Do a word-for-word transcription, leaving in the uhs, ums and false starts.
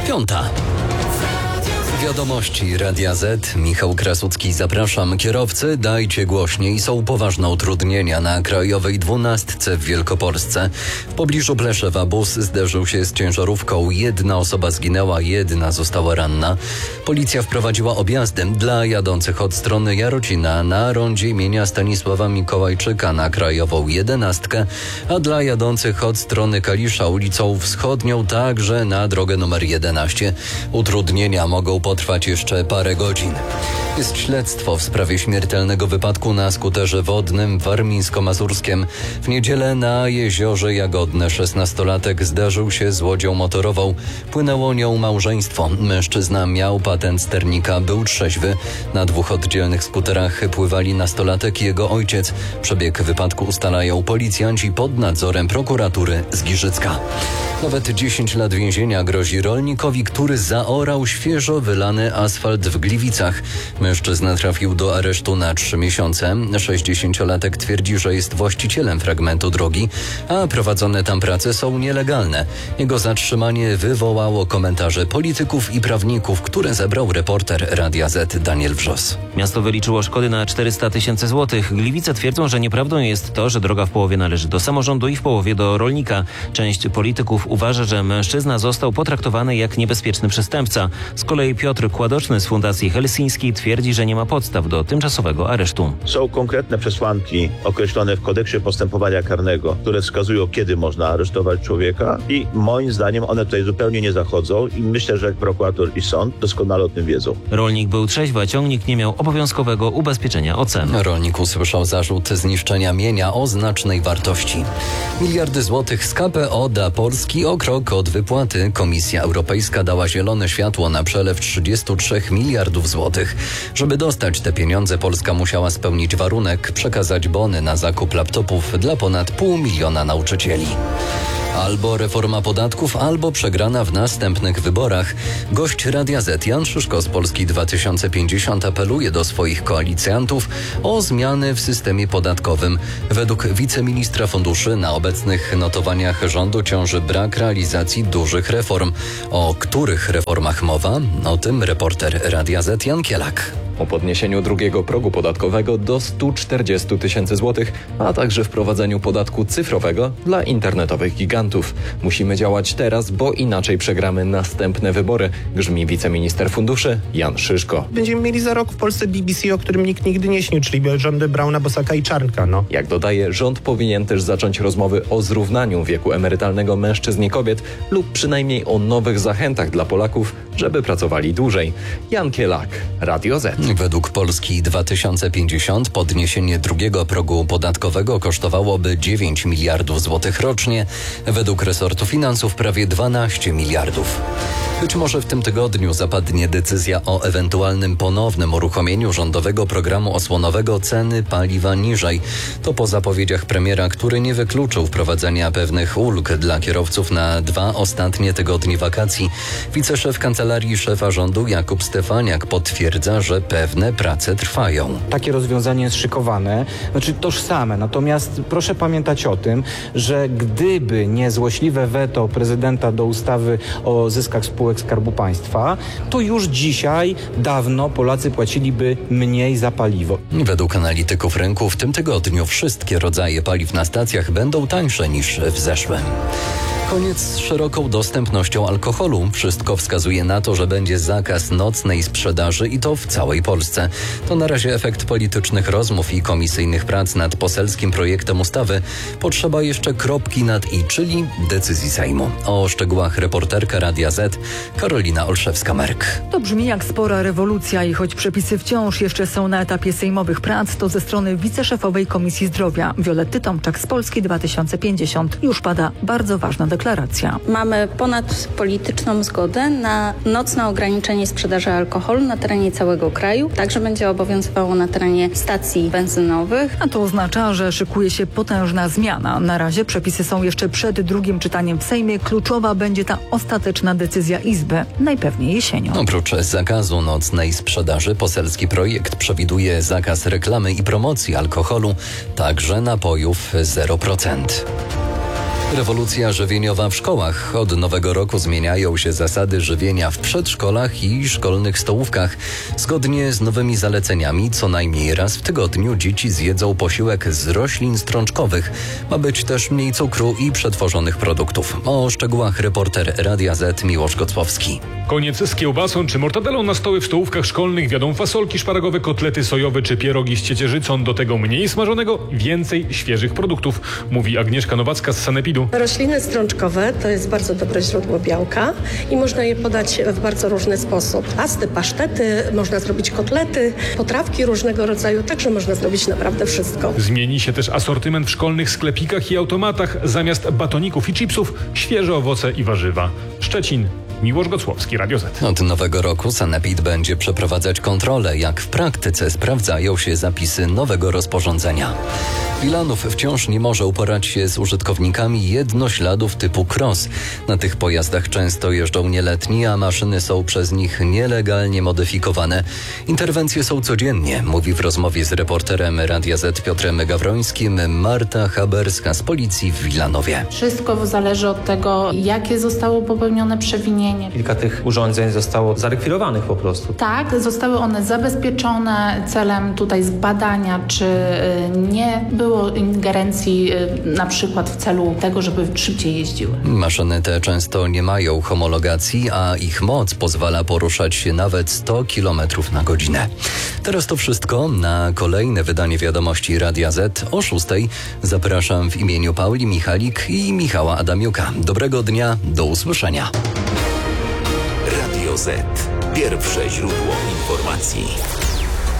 Piąta. Wiadomości Radia Z. Michał Krasucki, zapraszam. Kierowcy, dajcie głośniej. Są poważne utrudnienia na krajowej dwunastce w Wielkopolsce. W pobliżu Pleszewa bus zderzył się z ciężarówką. Jedna osoba zginęła, jedna została ranna. Policja wprowadziła objazdy dla jadących od strony Jarocina na rondzie imienia Stanisława Mikołajczyka na krajową jedenastkę, a dla jadących od strony Kalisza ulicą Wschodnią także na drogę numer jedenaście. Utrudnienia mogą potrwać jeszcze parę godzin. Jest śledztwo w sprawie śmiertelnego wypadku na skuterze wodnym w Warmińsko-Mazurskiem. W niedzielę na jeziorze Jagodne szesnastolatek zdarzył się z łodzią motorową. Płynęło nią małżeństwo. Mężczyzna miał patent sternika, był trzeźwy. Na dwóch oddzielnych skuterach pływali nastolatek i jego ojciec. Przebieg wypadku ustalają policjanci pod nadzorem prokuratury z Giżycka. Nawet dziesięć lat więzienia grozi rolnikowi, który zaorał świeżo wylany asfalt w Gliwicach. Mężczyzna trafił do aresztu na trzy miesiące. sześćdziesięciolatek twierdzi, że jest właścicielem fragmentu drogi, a prowadzone tam prace są nielegalne. Jego zatrzymanie wywołało komentarze polityków i prawników, które zebrał reporter Radia Z Daniel Wrzos. Miasto wyliczyło szkody na czterysta tysięcy złotych. Gliwice twierdzą, że nieprawdą jest to, że droga w połowie należy do samorządu i w połowie do rolnika. Część polityków uważa, że mężczyzna został potraktowany jak niebezpieczny przestępca. Z kolei Piotr Kładoczny z Fundacji Helsińskiej twierdzi, że nie ma podstaw do tymczasowego aresztu. Są konkretne przesłanki określone w kodeksie postępowania karnego, które wskazują, kiedy można aresztować człowieka i moim zdaniem one tutaj zupełnie nie zachodzą i myślę, że prokurator i sąd doskonale o tym wiedzą. Rolnik był trzeźwy, a ciągnik nie miał obowiązkowego ubezpieczenia O C. Rolnik usłyszał zarzut zniszczenia mienia o znacznej wartości. Miliardy złotych z K P O dla Polski o krok od wypłaty. Komisja Europejska dała zielone światło na przelew trzydziestu trzech miliardów złotych. Żeby dostać te pieniądze, Polska musiała spełnić warunek, przekazać bony na zakup laptopów dla ponad pół miliona nauczycieli. Albo reforma podatków, albo przegrana w następnych wyborach. Gość Radia Z Jan Szyszko z Polski dwa tysiące pięćdziesiąt apeluje do swoich koalicjantów o zmiany w systemie podatkowym. Według wiceministra funduszy na obecnych notowaniach rządu ciąży brak realizacji dużych reform. O których reformach mowa? O tym reporter Radia Z Jan Kielak. O podniesieniu drugiego progu podatkowego do stu czterdziestu tysięcy złotych, a także wprowadzeniu podatku cyfrowego dla internetowych gigantów. Musimy działać teraz, bo inaczej przegramy następne wybory, grzmi wiceminister funduszy Jan Szyszko. Będziemy mieli za rok w Polsce B B C, o którym nikt nigdy nie śnił, czyli rządy Brauna, Bosaka i Czarnka. No. Jak dodaje, rząd powinien też zacząć rozmowy o zrównaniu wieku emerytalnego mężczyzn i kobiet lub przynajmniej o nowych zachętach dla Polaków, żeby pracowali dłużej. Jan Kielak, Radio Z. Według Polski dwa tysiące pięćdziesiąt podniesienie drugiego progu podatkowego kosztowałoby dziewięć miliardów złotych rocznie. Według resortu finansów prawie dwanaście miliardów. Być może w tym tygodniu zapadnie decyzja o ewentualnym ponownym uruchomieniu rządowego programu osłonowego ceny paliwa niżej. To po zapowiedziach premiera, który nie wykluczył wprowadzenia pewnych ulg dla kierowców na dwa ostatnie tygodnie wakacji. Wiceszef kancelarii szefa rządu Jakub Stefaniak potwierdza, że pewne prace trwają. Takie rozwiązanie jest szykowane, znaczy tożsame. Natomiast proszę pamiętać o tym, że gdyby nie złośliwe weto prezydenta do ustawy o zyskach spółek Skarbu Państwa, to już dzisiaj dawno Polacy płaciliby mniej za paliwo. Według analityków rynku w tym tygodniu wszystkie rodzaje paliw na stacjach będą tańsze niż w zeszłym. Koniec z szeroką dostępnością alkoholu. Wszystko wskazuje na to, że będzie zakaz nocnej sprzedaży i to w całej Polsce. To na razie efekt politycznych rozmów i komisyjnych prac nad poselskim projektem ustawy. Potrzeba jeszcze kropki nad i, czyli decyzji Sejmu. O szczegółach reporterka Radia Z Karolina Olszewska-Merk. To brzmi jak spora rewolucja i choć przepisy wciąż jeszcze są na etapie sejmowych prac, to ze strony wiceszefowej Komisji Zdrowia Violetty Tomczak z Polski dwa tysiące pięćdziesiąt już pada bardzo ważna deklaracja. Mamy ponadpolityczną zgodę na nocne ograniczenie sprzedaży alkoholu na terenie całego kraju. Także będzie obowiązywało na terenie stacji benzynowych. A to oznacza, że szykuje się potężna zmiana. Na razie przepisy są jeszcze przed drugim czytaniem w Sejmie. Kluczowa będzie ta ostateczna decyzja Izby, najpewniej jesienią. Oprócz zakazu nocnej sprzedaży poselski projekt przewiduje zakaz reklamy i promocji alkoholu, także napojów zero procent. Rewolucja żywieniowa w szkołach. Od nowego roku zmieniają się zasady żywienia w przedszkolach i szkolnych stołówkach. Zgodnie z nowymi zaleceniami co najmniej raz w tygodniu dzieci zjedzą posiłek z roślin strączkowych. Ma być też mniej cukru i przetworzonych produktów. O szczegółach reporter Radia Z Miłosz Gocłowski. Koniec z kiełbasą czy mortadelą na stoły w stołówkach szkolnych. Wiadą fasolki szparagowe, kotlety sojowe czy pierogi z ciecierzycą. Do tego mniej smażonego, więcej świeżych produktów, mówi Agnieszka Nowacka z Sanepidu. Rośliny strączkowe to jest bardzo dobre źródło białka i można je podać w bardzo różny sposób. Pasty, pasztety, można zrobić kotlety, potrawki różnego rodzaju, także można zrobić naprawdę wszystko. Zmieni się też asortyment w szkolnych sklepikach i automatach. Zamiast batoników i chipsów świeże owoce i warzywa. Szczecin. Miłosz Gocłowski, Radio Z. Od nowego roku Sanepid będzie przeprowadzać kontrolę, jak w praktyce sprawdzają się zapisy nowego rozporządzenia. Wilanów wciąż nie może uporać się z użytkownikami jednośladów typu cross. Na tych pojazdach często jeżdżą nieletni, a maszyny są przez nich nielegalnie modyfikowane. Interwencje są codziennie, mówi w rozmowie z reporterem Radia Z Piotrem Gawrońskim Marta Haberska z policji w Wilanowie. Wszystko zależy od tego, jakie zostało popełnione przewinienie. Kilka tych urządzeń zostało zarekwirowanych po prostu. Tak, zostały one zabezpieczone celem tutaj zbadania, czy nie było ingerencji na przykład w celu tego, żeby szybciej jeździły. Maszyny te często nie mają homologacji, a ich moc pozwala poruszać się nawet sto kilometrów na godzinę. Teraz to wszystko. Na kolejne wydanie Wiadomości Radia Z o szóstej zapraszam w imieniu Pauli Michalik i Michała Adamiuka. Dobrego dnia, do usłyszenia. Radio Z. Pierwsze źródło informacji.